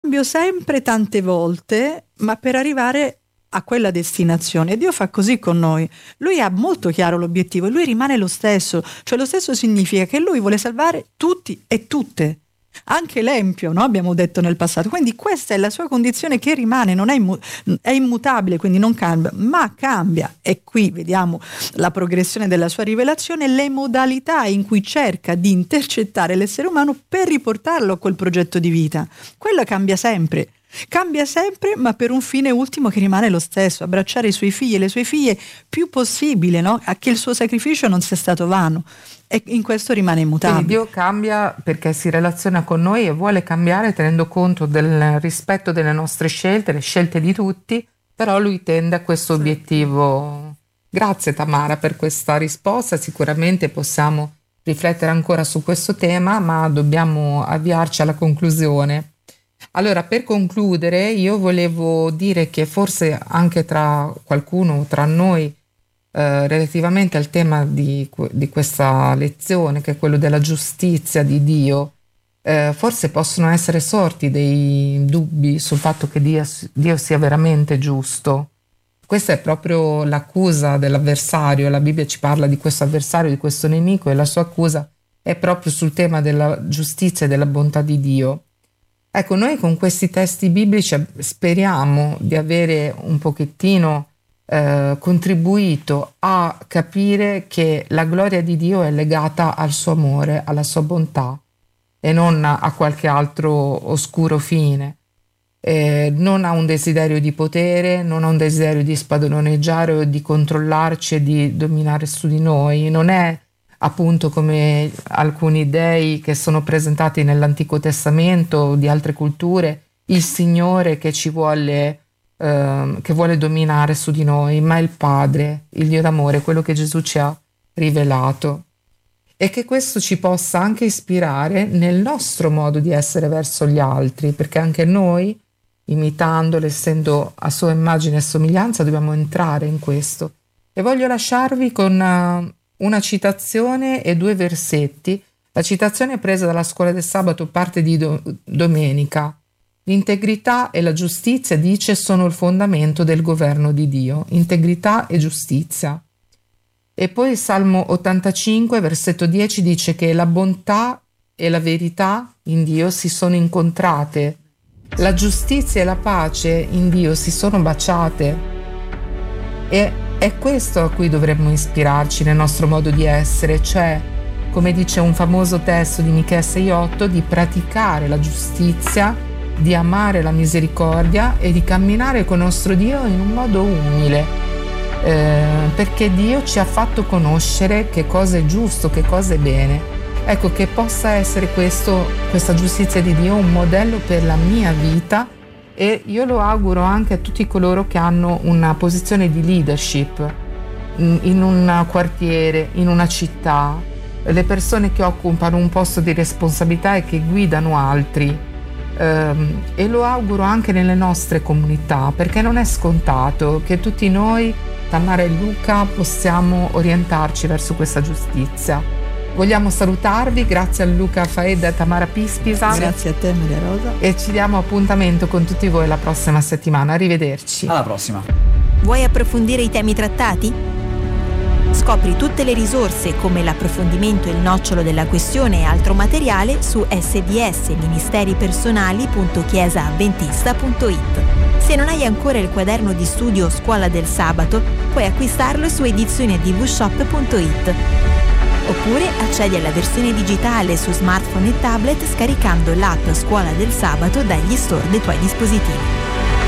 cambio sempre tante volte, ma per arrivare a quella destinazione. E Dio fa così con noi. Lui ha molto chiaro l'obiettivo e lui rimane lo stesso. Cioè lo stesso significa che lui vuole salvare tutti e tutte. Anche l'empio, no? Abbiamo detto nel passato. Quindi questa è la sua condizione che rimane, non è immutabile, quindi non cambia, ma cambia. E qui vediamo la progressione della sua rivelazione, le modalità in cui cerca di intercettare l'essere umano per riportarlo a quel progetto di vita. Quello cambia sempre, ma per un fine ultimo che rimane lo stesso: abbracciare i suoi figli e le sue figlie più possibile, no? A che il suo sacrificio non sia stato vano. E in questo rimane immutabile. Quindi Dio cambia perché si relaziona con noi e vuole cambiare tenendo conto del rispetto delle nostre scelte, le scelte di tutti, però lui tende a questo obiettivo. Grazie Tamara per questa risposta, sicuramente possiamo riflettere ancora su questo tema, ma dobbiamo avviarci alla conclusione. Allora, per concludere, io volevo dire che forse anche tra qualcuno, tra noi, relativamente al tema di questa lezione, che è quello della giustizia di Dio, forse possono essere sorti dei dubbi sul fatto che Dio sia veramente giusto. Questa è proprio l'accusa dell'avversario. La Bibbia ci parla di questo avversario, di questo nemico, e la sua accusa è proprio sul tema della giustizia e della bontà di Dio. Ecco, noi con questi testi biblici speriamo di avere un pochettino contribuito a capire che la gloria di Dio è legata al suo amore, alla sua bontà e non a qualche altro oscuro fine. Non ha un desiderio di potere, non ha un desiderio di spadroneggiare o di controllarci e di dominare su di noi. Non è appunto come alcuni dei che sono presentati nell'Antico Testamento o di altre culture, il Signore che ci vuole che vuole dominare su di noi, ma il Padre, il Dio d'amore, quello che Gesù ci ha rivelato. E che questo ci possa anche ispirare nel nostro modo di essere verso gli altri, perché anche noi, imitandolo, essendo a sua immagine e somiglianza, dobbiamo entrare in questo. E voglio lasciarvi con una citazione e 2 versetti. La citazione è presa dalla Scuola del Sabato, parte di domenica. L'integrità e la giustizia, dice, sono il fondamento del governo di Dio. Integrità e giustizia. E poi il Salmo 85, versetto 10, dice che la bontà e la verità in Dio si sono incontrate. La giustizia e la pace in Dio si sono baciate. E è questo a cui dovremmo ispirarci nel nostro modo di essere, cioè, come dice un famoso testo di Michea 6,8, di praticare la giustizia, di amare la misericordia e di camminare con nostro Dio in un modo umile, perché Dio ci ha fatto conoscere che cosa è giusto, che cosa è bene. Ecco, che possa essere questa giustizia di Dio un modello per la mia vita, e io lo auguro anche a tutti coloro che hanno una posizione di leadership in un quartiere, in una città, le persone che occupano un posto di responsabilità e che guidano altri. E lo auguro anche nelle nostre comunità, perché non è scontato che tutti noi, Tamara e Luca, possiamo orientarci verso questa giustizia. Vogliamo salutarvi, grazie a Luca Faedda e a Tamara Pispisa. Grazie a te, Maria Rosa. E ci diamo appuntamento con tutti voi la prossima settimana. Arrivederci. Alla prossima. Vuoi approfondire i temi trattati? Scopri tutte le risorse come l'approfondimento e il nocciolo della questione e altro materiale su sdsministeripersonali.chiesaaddventista.it. Se non hai ancora il quaderno di studio Scuola del Sabato, puoi acquistarlo su edizioniadvshop.it. Oppure accedi alla versione digitale su smartphone e tablet scaricando l'app Scuola del Sabato dagli store dei tuoi dispositivi.